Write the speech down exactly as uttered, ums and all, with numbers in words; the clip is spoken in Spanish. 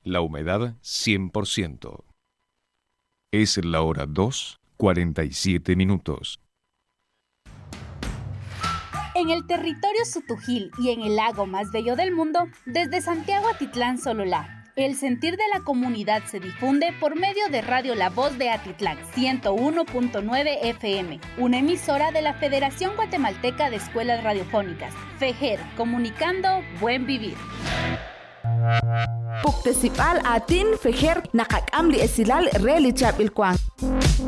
La humedad cien por ciento. Es la hora dos, cuarenta y siete minutos. En el territorio Sutujil y en el lago más bello del mundo, desde Santiago Atitlán Sololá, el sentir de la comunidad se difunde por medio de Radio La Voz de Atitlán, ciento uno punto nueve F M, una emisora de la Federación Guatemalteca de Escuelas Radiofónicas, FEGER, comunicando buen vivir. Puktesipal atin FEGER nakakam li esilal relichap ilkwang.